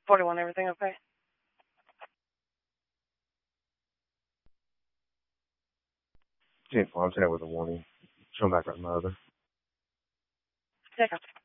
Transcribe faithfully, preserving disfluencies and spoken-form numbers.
forty-one, everything okay? ten four, I'm saying with a warning. Show back our mother. Check out.